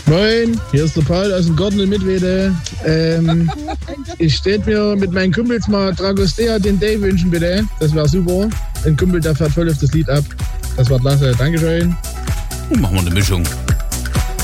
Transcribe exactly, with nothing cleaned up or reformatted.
Moin, hier ist der Paul aus dem Garten in Mittwede. Ähm, ich steht mir mit meinen Kumpels mal Dragostea den Day wünschen, bitte. Das wäre super. Ein Kumpel, der fährt voll auf das Lied ab. Das war klasse. Dankeschön. Und machen wir eine Mischung.